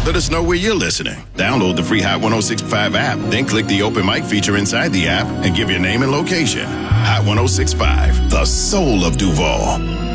Let us know where you're listening. Download the free Hot 1065 app, then click the open mic feature inside the app and give your name and location. Hot 1065, the soul of Duval.